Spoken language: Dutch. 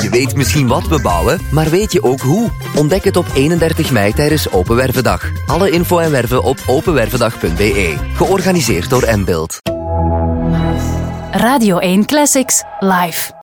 Je weet misschien wat we bouwen, maar weet je ook hoe? Ontdek het op 31 mei tijdens Open Wervendag. Alle info en werven op openwervendag.be. Georganiseerd door Mbuild. Radio 1 Classics Live.